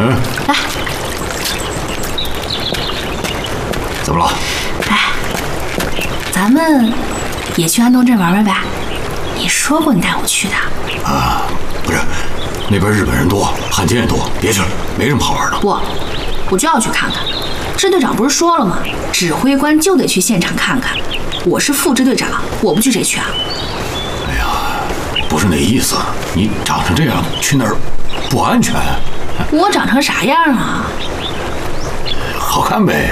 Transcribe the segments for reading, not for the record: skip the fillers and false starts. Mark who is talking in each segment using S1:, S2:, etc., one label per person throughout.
S1: 来，
S2: 怎么了？
S1: 哎，咱们也去安东镇玩玩呗？你说过你带我去的。
S2: 啊，不是，那边日本人多，汉奸也多，别去了，没什么好玩的。
S1: 不，我就要去看看。支队长不是说了吗？指挥官就得去现场看看。我是副支队长，我不去谁去啊？
S2: 哎呀，不是那意思，你长成这样去那儿不安全。
S1: 我长成啥样啊？
S2: 好看呗。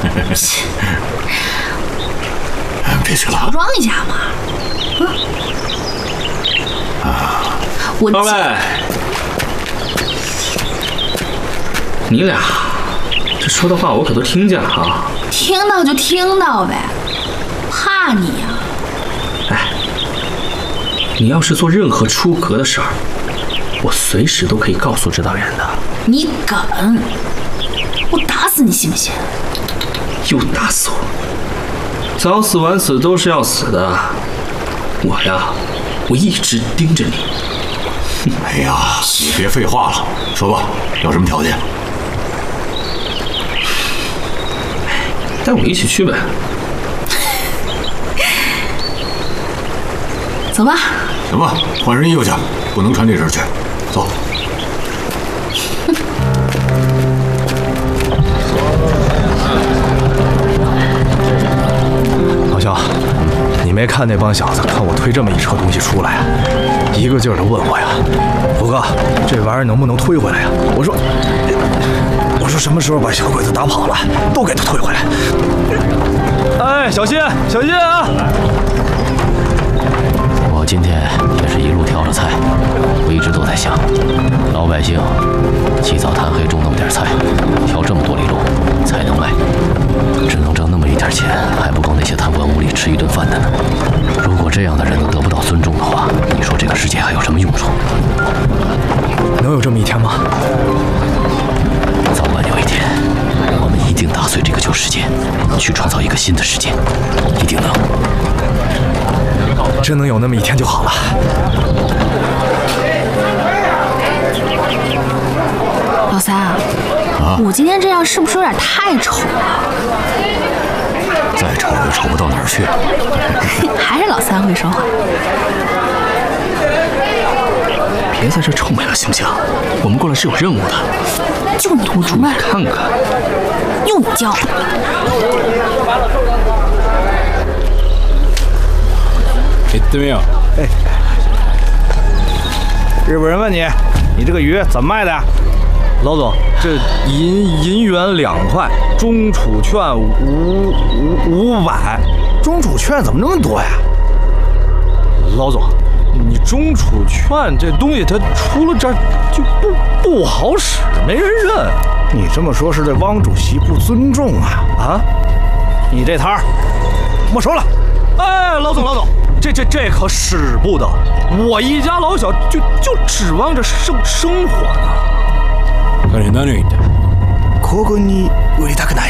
S2: 别去了，
S1: 乔装一下嘛。我
S3: 二位，你俩这说的话我可都听见了啊！
S1: 听到就听到呗，怕你呀？
S3: 哎，你要是做任何出格的事儿，我随时都可以告诉指导员的。
S1: 你敢？我打死你信不信？
S3: 又打死我！早死晚死都是要死的。我呀，我一直盯着你。
S2: 哎呀，你别废话了，说吧，有什么条件？
S3: 带我一起去呗。
S1: 走吧。
S2: 行吧，换身衣服去，不能穿这身去。走。
S4: 老肖，你没看那帮小子看我推这么一车东西出来啊，一个劲儿的问我呀，福哥，这玩意儿能不能推回来呀？我说什么时候把小鬼子打跑了，都给他推回来。哎，小心，小心啊！
S5: 我今天也是一路挑着菜，我一直都在想，老百姓起早贪黑种那么点菜，挑这么多里路才能卖，只能挣那么一点钱，还不够那些贪官污吏吃一顿饭的呢。如果这样的人都得不到尊重的话，你说这个世界还有什么用处？
S4: 能有这么一天吗？
S5: 早晚有一天，我们一定打碎这个旧世界，去创造一个新的世界，一定能。
S4: 真能有那么一天就好了。
S1: 老三啊，我今天这样是不是有点太丑了？
S2: 再丑也丑不到哪儿去。
S1: 还是老三会说话。
S3: 别在这臭美了行不行？我们过来是有任务的。
S1: 就你
S3: 多注意看看。
S1: 用你教。
S6: 行ってみよう。哎，日本人问你，你这个鱼怎么卖的呀？
S4: 老总，这银元2块，中储券500，
S6: 中储券怎么那么多呀？
S4: 老总，你中储券这东西它出了这儿就不好使，没人认。
S6: 你这么说是对汪主席不尊重啊？啊，你这摊儿没收了。
S4: 哎，老总，这可使不得，我一家老小就指望着生活呢。
S6: 彼何を言った？ここに売りたくない。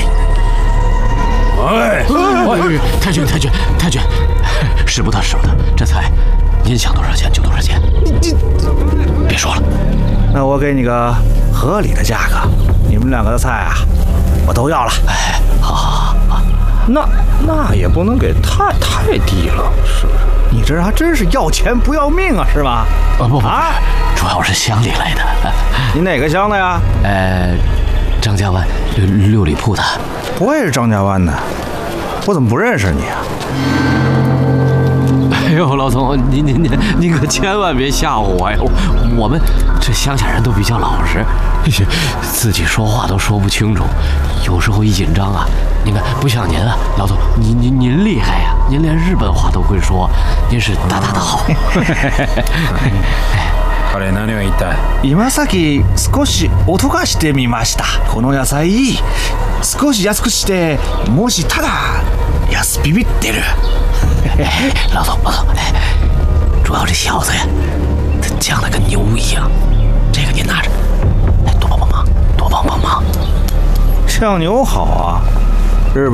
S5: 哎，太君，使不得，这菜您想多少钱就多少钱。你别说了，
S6: 那我给你个合理的价格，你们2个的菜啊，我都要了。
S5: 哎，好。
S4: 那也不能给太低了，是不是？
S6: 你这还真是要钱不要命啊，是吧？
S5: 不，主要是乡里来的。
S6: 你哪个乡的呀？
S5: 张家湾6里铺的。
S6: 我也是张家湾的，我怎么不认识你啊？
S5: 哎呦，老总，您可千万别吓唬我呀！我们这乡下人都比较老实，自己说话都说不清楚，有时候一紧张啊。您看，不像您啊，老总，您厉害呀，您连日本话都会说，您是大的好。
S6: 彼何を言った？今さっき少し音がしてみました。この野菜少し安くして、もしただ安ビビってる。
S5: 老总，主要这小子呀，他犟得跟牛一样。这个您拿着，多帮帮忙。
S6: 像牛好啊，